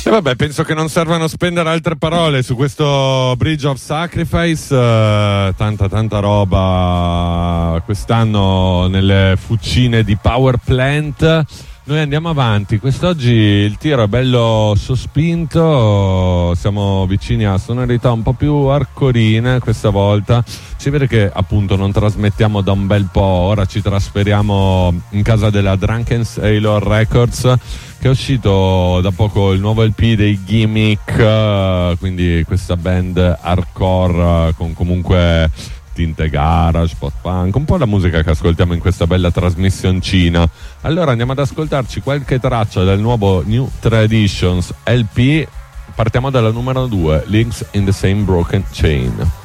E vabbè, penso che non servano spendere altre parole su questo Bridge of Sacrifice. Tanta roba quest'anno nelle fucine di Power Plant. Noi andiamo avanti, quest'oggi il tiro è bello sospinto, siamo vicini a sonorità un po' più hardcoreine questa volta. Si vede che appunto non trasmettiamo da un bel po', ora ci trasferiamo in casa della Drunken Sailor Records, che è uscito da poco il nuovo LP dei Gimmick, quindi questa band hardcore con comunque tinte garage, post-punk, un po' la musica che ascoltiamo in questa bella trasmissioncina. Allora andiamo ad ascoltarci qualche traccia del nuovo New Traditions LP. Partiamo dalla numero 2, Links in the Same Broken Chain.